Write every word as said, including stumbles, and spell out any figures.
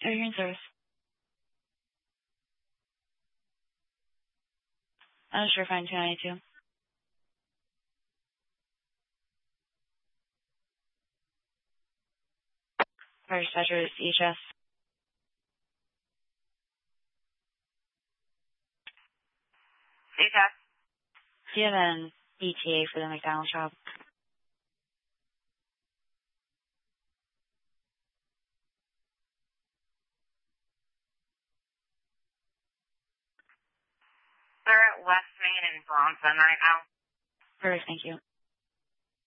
Are you in service? Oh, sure, fine, two ninety-two. Fire dispatcher is E H S. E H S. Do you have an E T A for the McDonald's shop? They're at West Main in Bronson right now. Perfect, thank you.